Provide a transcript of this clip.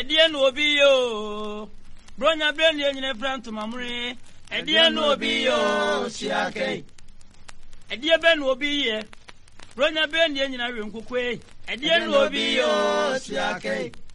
Edia no be yo. Bronya brain yen friend to mamre. Edia no be yo. Siake. Edia ben no be ye. Bronya brain yen na wenkukwe. Edia no be yo. Siake.